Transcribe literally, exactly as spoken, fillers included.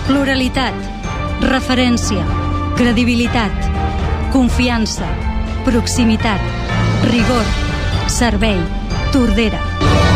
Pluralitat, referència, credibilitat, confiança, proximitat, rigor, servei, Tordera.